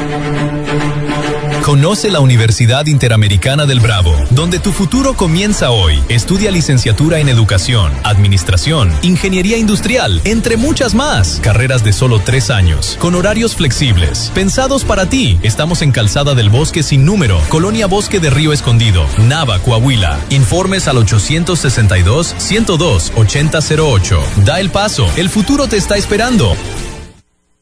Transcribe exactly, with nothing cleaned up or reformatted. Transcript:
Conoce la Universidad Interamericana del Bravo, donde tu futuro comienza hoy. Estudia licenciatura en Educación, Administración, Ingeniería Industrial, entre muchas más. Carreras de solo tres años, con horarios flexibles, pensados para ti. Estamos en Calzada del Bosque Sin Número, Colonia Bosque de Río Escondido, Nava, Coahuila. Informes al ochocientos sesenta y dos, ciento dos, ochenta cero ocho. Da el paso, el futuro te está esperando.